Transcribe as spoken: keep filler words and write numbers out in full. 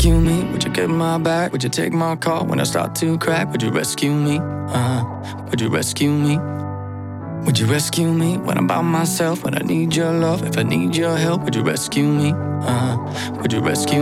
rescue me? Would you get my back? Would you take my call when I start to crack? Would you rescue me? Uh, would you rescue me? Would you rescue me when I'm by myself? When I need your love, if I need your help, would you rescue me? Uh, would you rescue